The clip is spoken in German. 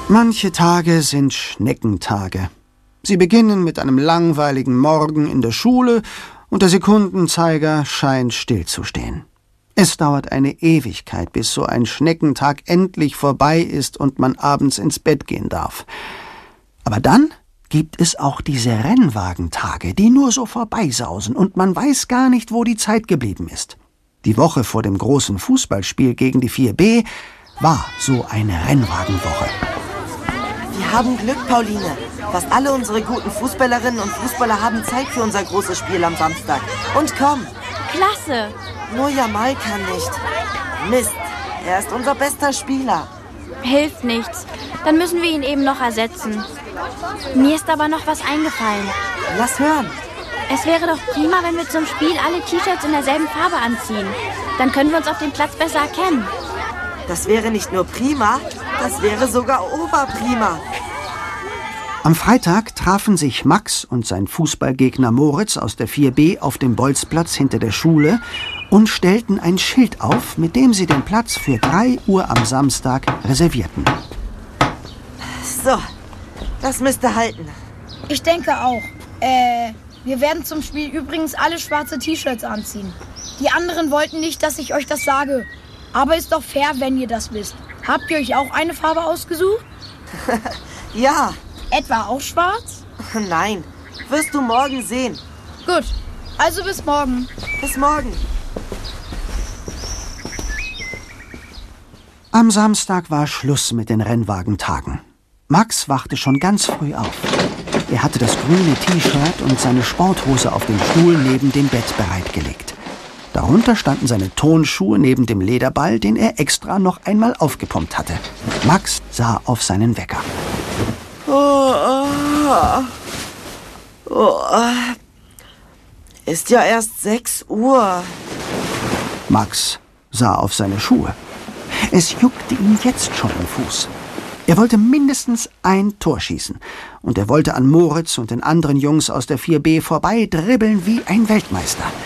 Manche Tage sind Schneckentage. Sie beginnen mit einem langweiligen Morgen in der Schule und der Sekundenzeiger scheint stillzustehen. Es dauert eine Ewigkeit, bis so ein Schneckentag endlich vorbei ist und man abends ins Bett gehen darf. Aber dann gibt es auch diese Rennwagentage, die nur so vorbeisausen und man weiß gar nicht, wo die Zeit geblieben ist. Die Woche vor dem großen Fußballspiel gegen die 4B war so eine Rennwagenwoche. Wir haben Glück, Pauline. Fast alle unsere guten Fußballerinnen und Fußballer haben Zeit für unser großes Spiel am Samstag. Und komm! Klasse! Nur Jamal kann nicht. Mist, er ist unser bester Spieler. Hilft nichts. Dann müssen wir ihn eben noch ersetzen. Mir ist aber noch was eingefallen. Lass hören. Es wäre doch prima, wenn wir zum Spiel alle T-Shirts in derselben Farbe anziehen. Dann können wir uns auf dem Platz besser erkennen. Das wäre nicht nur prima, das wäre sogar oberprima. Am Freitag trafen sich Max und sein Fußballgegner Moritz aus der 4B auf dem Bolzplatz hinter der Schule und stellten ein Schild auf, mit dem sie den Platz für 3 Uhr am Samstag reservierten. So, das müsste halten. Ich denke auch. Wir werden zum Spiel übrigens alle schwarze T-Shirts anziehen. Die anderen wollten nicht, dass ich euch das sage. Aber ist doch fair, wenn ihr das wisst. Habt ihr euch auch eine Farbe ausgesucht? Ja. Etwa auch schwarz? Nein, wirst du morgen sehen. Gut, also bis morgen. Bis morgen. Am Samstag war Schluss mit den Rennwagentagen. Max wachte schon ganz früh auf. Er hatte das grüne T-Shirt und seine Sporthose auf dem Stuhl neben dem Bett bereitgelegt. Darunter standen seine Tonschuhe neben dem Lederball, den er extra noch einmal aufgepumpt hatte. Max sah auf seinen Wecker. Ist ja erst 6 Uhr. Max sah auf seine Schuhe. Es juckte ihn jetzt schon im Fuß. Er wollte mindestens ein Tor schießen. Und er wollte an Moritz und den anderen Jungs aus der 4B vorbei dribbeln wie ein Weltmeister.